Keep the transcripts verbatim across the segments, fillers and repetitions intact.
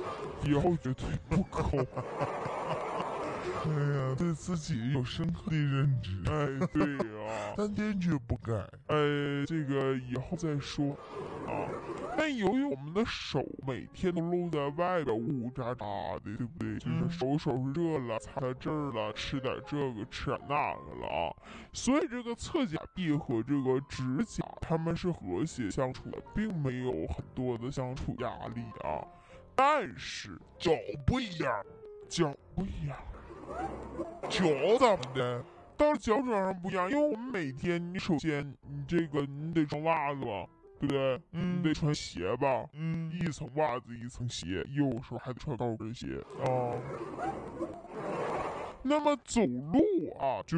以后绝对不抠。哎呀，对自己有深刻的认知。哎，对呀、但坚决不改。哎，这个以后再说啊。但由于我们的手每天都露在外边，呜呜喳喳的，对不对？就是手手热了，擦在这儿了，吃点这个，吃点那个了啊。所以这个侧甲臂和这个指甲，它们是和谐相处的，并没有很多的相处压力啊。但是脚不一样，脚不一样。脚怎么的？到了脚趾上不一样，因为我们每天，你首先你这个你得穿袜子吧，对不对？嗯，你得穿鞋吧，嗯，一层袜子一层鞋，有时候还得穿高跟鞋啊。那么走路啊，就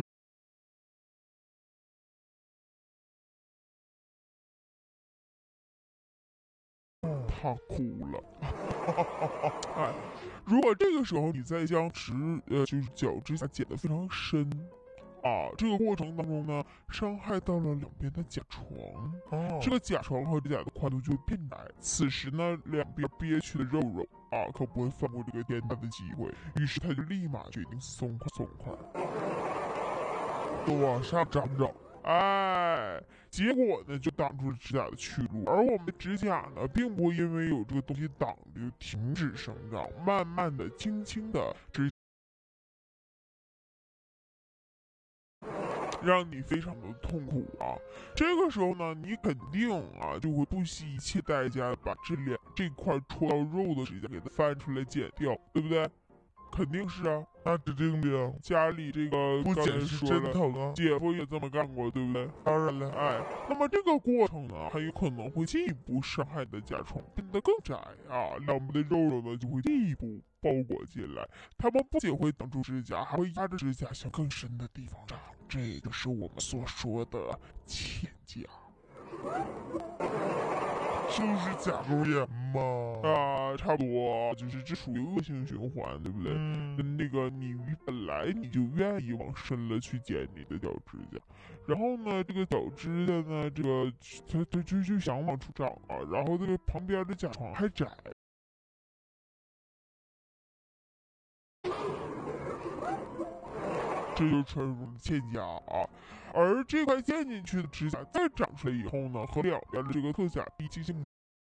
怕哭了。哎，如果这个时候你再将指呃就是脚指甲剪得非常深。啊，这个过程当中呢，伤害到了两边的甲床，哦，这个甲床和指甲的宽度就会变窄。此时呢，两边憋屈的肉肉啊，可不会放过这个天大的机会，于是他就立马决定松快松快，就往上长长。哎，结果呢，就挡住了指甲的去路，而我们的指甲呢，并不会因为有这个东西挡着就停止生长，慢慢的、轻轻的指。让你非常的痛苦啊！这个时候呢，你肯定啊就会不惜一切代价把这两这块戳到肉的指甲给它翻出来剪掉，对不对？肯定是啊，那指定的。家里这个不剪是真疼啊，姐夫也这么干过，对不对？当然了，哎，那么这个过程呢，很有可能会进一步伤害你的甲床，变得更窄啊，两边的肉肉呢就会进一步包裹进来，它们不仅会挡住指甲，还会压着指甲向更深的地方长，这就是我们所说的嵌甲。就是甲沟炎嘛，啊，差不多，就是这属于恶性循环，对不对？嗯，那个你本来你就愿意往深了去剪你的脚指甲，然后呢，这个脚指甲呢，这个它它就就想往出长啊，然后这个旁边的甲床还窄。这就传入了嵌甲啊，而这块嵌进去的指甲再长出来以后呢，和两边的这个侧甲壁进行